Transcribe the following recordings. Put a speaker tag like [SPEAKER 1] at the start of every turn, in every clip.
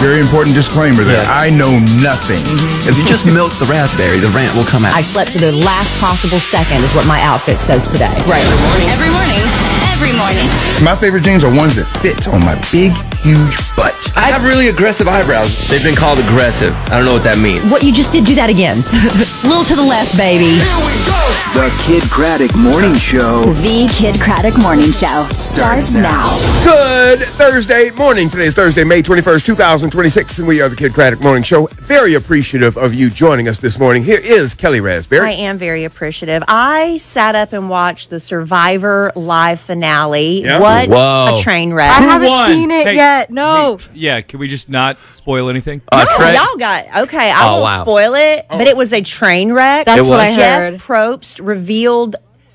[SPEAKER 1] Very important disclaimer there.
[SPEAKER 2] Yeah.
[SPEAKER 1] I know nothing.
[SPEAKER 2] If you just milk the raspberry, the rant will come out.
[SPEAKER 3] I slept to the last possible second is what my outfit says today.
[SPEAKER 4] Right. Every morning. Every morning.
[SPEAKER 1] My favorite jeans are ones that fit on my big, huge butt.
[SPEAKER 2] I have really aggressive eyebrows. They've been called aggressive. I don't know what that means.
[SPEAKER 3] What you just did, do that again. Little to the left, baby.
[SPEAKER 1] Here we go.
[SPEAKER 5] The Kid Craddock Morning Show
[SPEAKER 6] The Kid Craddock Morning Show starts now.
[SPEAKER 1] Good Thursday morning. Today is Thursday, May 21st, 2026, and we are the Kid Craddock Morning Show. Very appreciative of you joining us this morning. Here is Kelly Raspberry.
[SPEAKER 7] I am very appreciative. I sat up and watched the Survivor live finale.
[SPEAKER 1] Yeah.
[SPEAKER 7] What
[SPEAKER 2] Whoa.
[SPEAKER 7] a train wreck.
[SPEAKER 8] I haven't
[SPEAKER 9] won?
[SPEAKER 8] seen it
[SPEAKER 9] Hey,
[SPEAKER 8] yet. No.
[SPEAKER 9] Yeah, can we just not spoil anything?
[SPEAKER 7] No,
[SPEAKER 2] Trey?
[SPEAKER 7] y'all got okay. I
[SPEAKER 2] Oh,
[SPEAKER 7] won't
[SPEAKER 2] wow.
[SPEAKER 7] spoil it, but it was a train wreck.
[SPEAKER 8] That's
[SPEAKER 2] It
[SPEAKER 8] what I
[SPEAKER 2] was?
[SPEAKER 8] heard.
[SPEAKER 7] Jeff Probst revealed.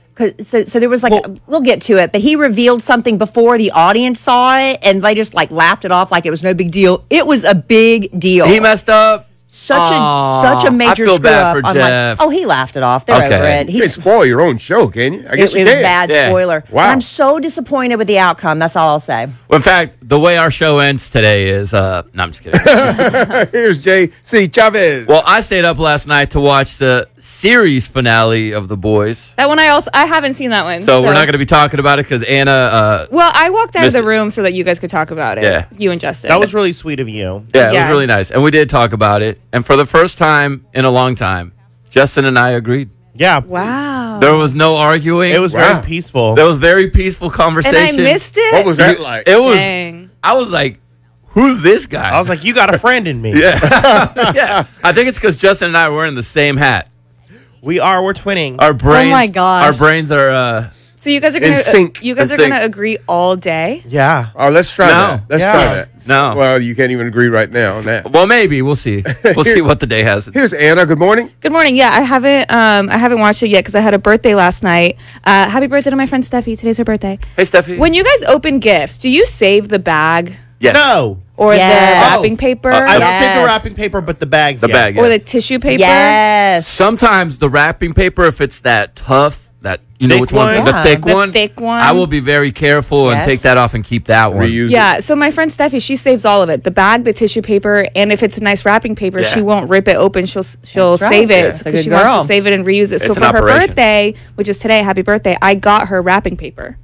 [SPEAKER 7] So there was we'll get to it, but he revealed something before the audience saw it, and they just laughed it off like it was no big deal. It was a big deal.
[SPEAKER 2] He messed up.
[SPEAKER 7] such
[SPEAKER 2] Aw,
[SPEAKER 7] a major
[SPEAKER 2] I feel
[SPEAKER 7] screw
[SPEAKER 2] bad
[SPEAKER 7] up.
[SPEAKER 2] for
[SPEAKER 7] I'm
[SPEAKER 2] Jeff.
[SPEAKER 7] like, oh, he laughed it off. They're
[SPEAKER 2] Okay.
[SPEAKER 7] over it.
[SPEAKER 1] You can't spoil your own show, can you? I guess
[SPEAKER 7] It
[SPEAKER 1] you
[SPEAKER 7] was
[SPEAKER 1] can.
[SPEAKER 7] bad
[SPEAKER 2] Yeah.
[SPEAKER 7] spoiler.
[SPEAKER 1] Wow.
[SPEAKER 7] And I'm so disappointed with the outcome. That's all I'll say.
[SPEAKER 2] Well, in fact, the way our show ends today is, no, I'm just kidding.
[SPEAKER 1] Here's J.C. Chavez.
[SPEAKER 2] Well, I stayed up last night to watch the series finale of The Boys.
[SPEAKER 8] That one I haven't seen that one.
[SPEAKER 2] So we're not going to be talking about it because Anna,
[SPEAKER 8] Well, I walked out of
[SPEAKER 2] missed
[SPEAKER 8] the
[SPEAKER 2] it.
[SPEAKER 8] room so that you guys could talk about it.
[SPEAKER 2] Yeah.
[SPEAKER 8] You and Justin.
[SPEAKER 10] That was really sweet of you.
[SPEAKER 2] yeah, it
[SPEAKER 8] Yeah.
[SPEAKER 2] was really nice. And we did talk about it. And for the first time in a long time, Justin and I agreed.
[SPEAKER 10] Yeah.
[SPEAKER 8] Wow.
[SPEAKER 2] There was no arguing.
[SPEAKER 10] It was
[SPEAKER 1] Wow.
[SPEAKER 10] very peaceful.
[SPEAKER 2] There was very peaceful
[SPEAKER 8] And
[SPEAKER 2] conversation.
[SPEAKER 8] I missed it.
[SPEAKER 1] What was that like?
[SPEAKER 2] It was.
[SPEAKER 8] Dang.
[SPEAKER 2] I was like, "Who's this guy?"
[SPEAKER 10] I was like, you got a friend in me.
[SPEAKER 2] "Yeah." I think it's because Justin and I are wearing the same hat.
[SPEAKER 10] We're twinning.
[SPEAKER 2] Our brains.
[SPEAKER 8] my gosh.
[SPEAKER 2] Our brains are.
[SPEAKER 8] So you guys are
[SPEAKER 1] In
[SPEAKER 8] gonna
[SPEAKER 1] sync.
[SPEAKER 8] you guys
[SPEAKER 2] In
[SPEAKER 8] are gonna
[SPEAKER 2] sync.
[SPEAKER 8] agree all day?
[SPEAKER 10] Yeah.
[SPEAKER 1] Oh, let's try
[SPEAKER 2] No.
[SPEAKER 1] that. Let's
[SPEAKER 10] Yeah.
[SPEAKER 1] try that.
[SPEAKER 2] No.
[SPEAKER 1] Well, you can't even agree right now on that.
[SPEAKER 2] Well, maybe we'll see. We'll see what the day has.
[SPEAKER 1] Here's Anna. Good morning.
[SPEAKER 8] Good morning. Yeah, I haven't watched it yet because I had a birthday last night. Happy birthday to my friend Steffi. Today's her birthday.
[SPEAKER 2] Hey, Steffi.
[SPEAKER 8] When you guys open gifts, do you save the bag
[SPEAKER 2] Yes.
[SPEAKER 10] No.
[SPEAKER 8] or
[SPEAKER 7] Yes.
[SPEAKER 8] the wrapping paper
[SPEAKER 10] I don't take the
[SPEAKER 7] Yes.
[SPEAKER 10] wrapping paper, but the bags.
[SPEAKER 2] The
[SPEAKER 10] yes.
[SPEAKER 2] bag.
[SPEAKER 8] or
[SPEAKER 2] yes.
[SPEAKER 8] the tissue paper?
[SPEAKER 7] Yes.
[SPEAKER 2] Sometimes the wrapping paper, if it's that tough, that you know
[SPEAKER 10] Thick
[SPEAKER 2] which one,
[SPEAKER 10] one?
[SPEAKER 2] the
[SPEAKER 7] Yeah.
[SPEAKER 2] thick
[SPEAKER 8] The
[SPEAKER 2] one,
[SPEAKER 8] thick one.
[SPEAKER 2] I will be very careful and
[SPEAKER 7] Yes.
[SPEAKER 2] take that off and keep that one.
[SPEAKER 1] Reuse it.
[SPEAKER 8] Yeah, so my friend Steffi, she saves all of it. The bag, the tissue paper, and if it's a nice wrapping paper,
[SPEAKER 2] Yeah.
[SPEAKER 8] she won't rip it open. She'll
[SPEAKER 7] That's right.
[SPEAKER 8] save
[SPEAKER 7] Yeah.
[SPEAKER 8] it
[SPEAKER 7] It's a
[SPEAKER 8] because
[SPEAKER 7] good
[SPEAKER 8] she wants
[SPEAKER 7] girl.
[SPEAKER 8] to save it and reuse it. So
[SPEAKER 2] It's
[SPEAKER 8] for
[SPEAKER 2] an
[SPEAKER 8] her
[SPEAKER 2] operation.
[SPEAKER 8] birthday, which is today, happy birthday, I got her wrapping paper.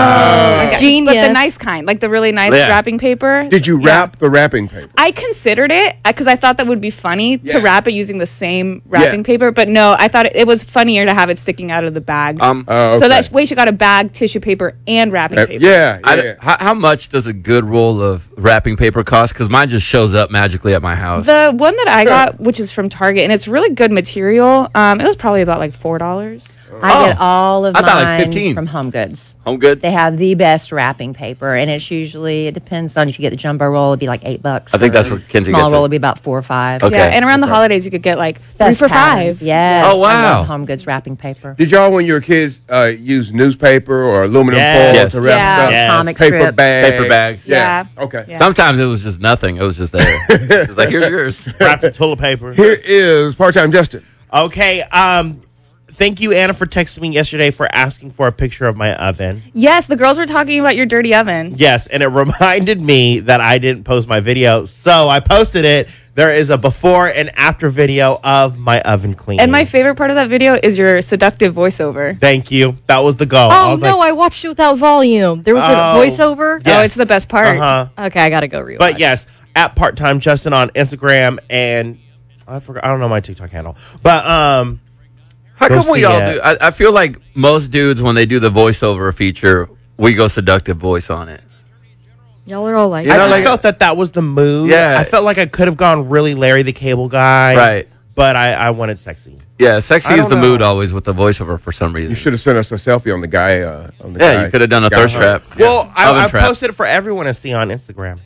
[SPEAKER 2] Wow.
[SPEAKER 8] Genius. But the nice kind, like the really nice
[SPEAKER 2] Yeah.
[SPEAKER 8] wrapping paper.
[SPEAKER 1] Did you
[SPEAKER 8] Yeah.
[SPEAKER 1] wrap the wrapping paper?
[SPEAKER 8] I considered it because I thought that would be funny
[SPEAKER 1] Yeah.
[SPEAKER 8] to wrap it using the same wrapping
[SPEAKER 1] Yeah.
[SPEAKER 8] paper. But no, I thought it was funnier to have it sticking out of the bag.
[SPEAKER 1] Oh,
[SPEAKER 8] So
[SPEAKER 1] okay.
[SPEAKER 8] that way she got a bag, tissue paper, and wrapping paper.
[SPEAKER 1] Yeah,
[SPEAKER 2] I-
[SPEAKER 1] yeah.
[SPEAKER 2] how much does a good roll of wrapping paper cost? Because mine just shows up magically at my house.
[SPEAKER 8] The one that I got, which is from Target, and it's really good material. It was probably about like $4.
[SPEAKER 7] I get all of
[SPEAKER 2] I thought like
[SPEAKER 7] mine
[SPEAKER 2] 15.
[SPEAKER 7] from Home Goods.
[SPEAKER 2] Home good.
[SPEAKER 7] They have the best wrapping paper, and it's usually, it depends on if you get the jumbo roll, it'd be like $8.
[SPEAKER 2] I think that's
[SPEAKER 7] or
[SPEAKER 2] what Kenzie
[SPEAKER 7] small
[SPEAKER 2] gets
[SPEAKER 7] roll
[SPEAKER 2] it.
[SPEAKER 7] would be about 4 or 5.
[SPEAKER 2] Okay.
[SPEAKER 8] Yeah, and around the holidays you could get like 3
[SPEAKER 7] Best
[SPEAKER 8] for
[SPEAKER 7] patterns.
[SPEAKER 8] $5.
[SPEAKER 7] Yes.
[SPEAKER 2] Oh,
[SPEAKER 7] I
[SPEAKER 2] wow.
[SPEAKER 7] love Home Goods wrapping paper.
[SPEAKER 1] Did y'all, when you were kids, use newspaper or aluminum
[SPEAKER 10] Yes.
[SPEAKER 1] foil
[SPEAKER 2] Yes.
[SPEAKER 1] to wrap
[SPEAKER 8] Yeah.
[SPEAKER 1] stuff?
[SPEAKER 10] Yes.
[SPEAKER 7] Comic
[SPEAKER 1] Paper
[SPEAKER 7] strips.
[SPEAKER 1] bag.
[SPEAKER 2] Paper bags.
[SPEAKER 1] Yeah.
[SPEAKER 8] Yeah.
[SPEAKER 1] Okay.
[SPEAKER 8] Yeah.
[SPEAKER 2] Sometimes it was just nothing. It was just there. It was like, here's yours.
[SPEAKER 10] Wrapped in toilet paper.
[SPEAKER 1] Here is part-time Justin.
[SPEAKER 10] Okay. Thank you, Anna, for texting me yesterday for asking for a picture of my oven.
[SPEAKER 8] Yes, the girls were talking about your dirty oven.
[SPEAKER 10] Yes, and it reminded me that I didn't post my video, so I posted it. There is a before and after video of my oven cleaning.
[SPEAKER 8] And my favorite part of that video is your seductive voiceover.
[SPEAKER 10] Thank you. That was the goal.
[SPEAKER 11] Oh, no, I watched it without volume. There was a
[SPEAKER 10] Oh.
[SPEAKER 11] voiceover.
[SPEAKER 10] Yes.
[SPEAKER 8] Oh, it's the best part.
[SPEAKER 10] Uh-huh.
[SPEAKER 11] Okay, I got to go rewatch.
[SPEAKER 10] But yes, at part-time Justin on Instagram, and I forgot. I don't know my TikTok handle, but
[SPEAKER 2] How
[SPEAKER 10] Go
[SPEAKER 2] come we
[SPEAKER 10] see
[SPEAKER 2] all
[SPEAKER 10] it.
[SPEAKER 2] do? I feel like most dudes, when they do the voiceover feature, we go seductive voice on it.
[SPEAKER 11] Y'all are all like,
[SPEAKER 2] You
[SPEAKER 10] I
[SPEAKER 2] know,
[SPEAKER 10] just
[SPEAKER 2] like-
[SPEAKER 10] felt that was the move.
[SPEAKER 2] Yeah.
[SPEAKER 10] I felt like I could have gone really Larry the Cable Guy,
[SPEAKER 2] Right.
[SPEAKER 10] But I wanted sexy.
[SPEAKER 2] Yeah, sexy
[SPEAKER 10] I
[SPEAKER 2] is the
[SPEAKER 10] don't know.
[SPEAKER 2] mood always with the voiceover for some reason.
[SPEAKER 1] You should have sent us a selfie on the guy.
[SPEAKER 2] Yeah, you could have done a thirst trap.
[SPEAKER 10] Well,
[SPEAKER 2] Oven
[SPEAKER 10] I
[SPEAKER 2] trap.
[SPEAKER 10] posted it for everyone to see on Instagram.